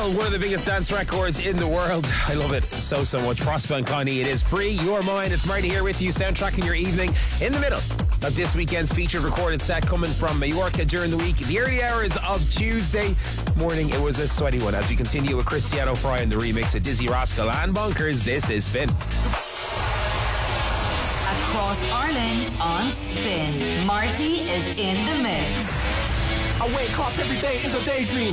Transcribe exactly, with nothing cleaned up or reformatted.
Well, one of the biggest dance records in the world. I love it so, so much. Prosper and Connie, it is free. Your mind. It's Marty here with you, soundtracking your evening in the middle of this weekend's featured recorded set coming from Mallorca during the week. The early hours of Tuesday morning, it was a sweaty one as we continue with Cristiano Fry and the remix of Dizzy Rascal and Bonkers. This is Spin. Across Ireland on Spin, Marty is in the mix. I wake up every day is a daydream.